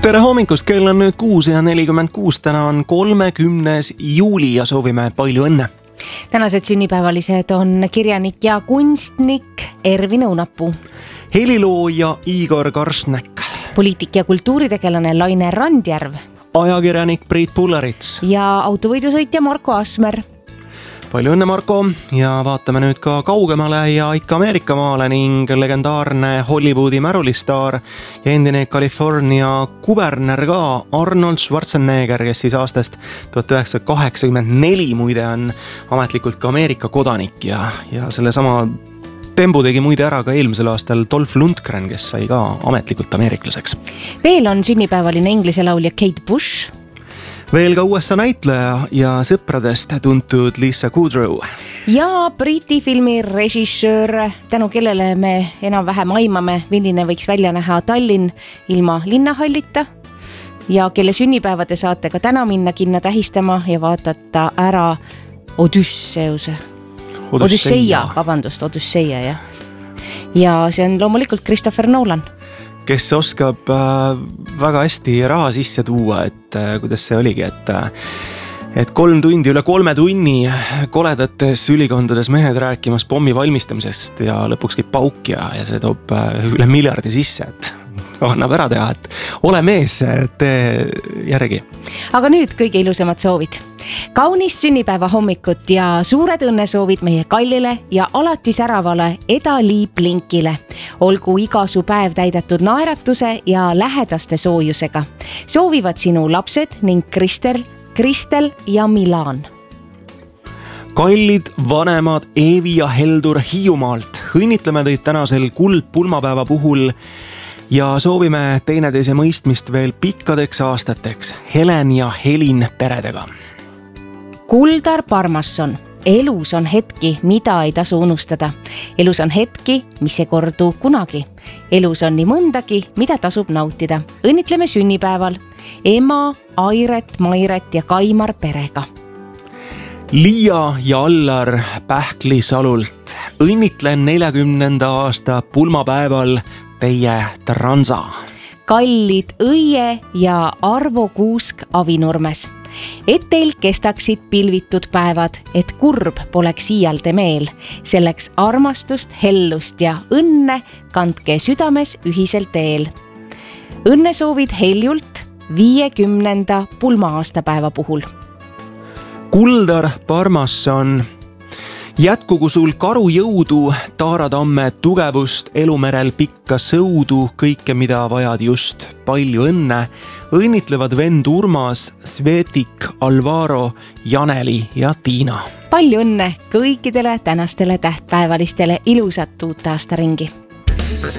Tere hommikust, kell on nüüd 6:46, täna on 30. juuli ja soovime palju õnne. Tänased sünnipäevalised on kirjanik ja kunstnik Ervin Õunapuu, helilooja Igor Karšnek, poliitik ja kultuuritegelane Laine Randjärv, ajakirjanik Priit Pullerits ja autovõidusõitja Marko Asmer. Palju õnne, Marko, ja vaatame nüüd ka kaugemale ja ikka Ameerika maale ning legendaarne Hollywoodi märulistaar ja endine California kuberner ka Arnold Schwarzenegger, kes siis aastast 1984 muide on ametlikult ka Ameerika kodanik ja selle sama tembu tegi muide ära ka eelmisel aastal Dolph Lundgren, kes sai ka ametlikult ameeriklaseks. Veel on sünnipäevaline inglise laulja Kate Bush. Veel ka USA näitleja ja sõpradest tuntud Lisa Kudrow. Ja Briti filmi režissöör, tänu kellele me enam-vähem aimame, milline võiks välja näha Tallinn ilma linnahallita ja kelle sünnipäeva te saate ka täna minna kinno tähistama ja vaadata ära Odysseia, jah. Ja see on loomulikult Christopher Nolan, kes oskab väga hästi raha sisse tuua, et kuidas see oligi, et 3 tundi, üle 3 tunni koledates ülikondades mehed rääkimas pommi valmistamisest ja lõpuks käib pauk ja see toob üle miljardi sisse, et annab ära teha, et ole mees, tee järgi. Aga nüüd kõige ilusamad soovid. Kaunist sünnipäeva hommikut ja suured õnnesoovid meie kallile ja alati säravale Eda-Liip Linkile. Olgu iga su päev täidetud naeratuse ja lähedaste soojusega. Soovivad sinu lapsed ning Kristel ja Milan. Kallid vanemad Eevi ja Heldur Hiiumaalt, õnnitleme teid tänasel kuldpulmapäeva puhul ja soovime teineteise mõistmist veel pikkadeks aastateks Helen ja Helin peredega. Kuldar Parmasson, elus on hetki, mida ei tasu unustada. Elus on hetki, mis ei kordu kunagi. Elus on nii mõndagi, mida tasub nautida. Õnnitleme sünnipäeval ema, Airet, Mairet ja Kaimar perega. Liia ja Allar Pähklisalult, õnnitlen 40. aasta pulmapäeval teie transa. Kallid Õie ja Arvo Kuusk Avinurmes. Et teil kestaksid pilvitud päevad, et kurb poleks iialde meel. Selleks armastust, hellust ja õnne kandke südames ühisel teel. Õnnesoovid Heljult 50. pulma-aastapäeva puhul. Kuldar Parmasson, jätkugu sul karu jõudu, Taaratamme tugevust, elumerel pikka sõudu, kõike mida vajad just, palju õnne. Õnnitlevad vend Urmas, Svetik, Alvaro, Janeli ja Tiina. Palju õnne kõikidele tänastele tähtpäevalistele, ilusat uut aastaringi.